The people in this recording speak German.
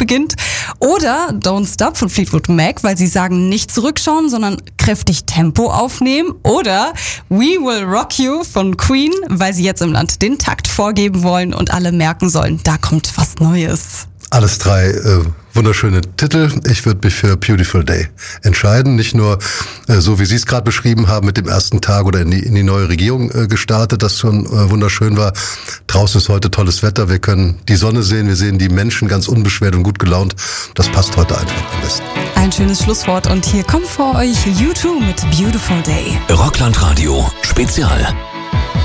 beginnt. Oder Don't Stop von Fleetwood Mac, weil sie sagen, nicht zurückschauen, sondern kräftig Tempo aufnehmen. Oder We Will Rock You von Queen, weil sie jetzt im Land den Takt vorgeben wollen und alle merken sollen, da kommt was Neues. Alles drei wunderschöne Titel. Ich würde mich für Beautiful Day entscheiden. Nicht nur, so wie Sie es gerade beschrieben haben, mit dem ersten Tag oder in die neue Regierung gestartet, das schon wunderschön war. Draußen ist heute tolles Wetter. Wir können die Sonne sehen. Wir sehen die Menschen ganz unbeschwert und gut gelaunt. Das passt heute einfach am besten. Ein schönes Schlusswort und hier kommt vor euch U2 mit Beautiful Day. Rockland Radio Spezial.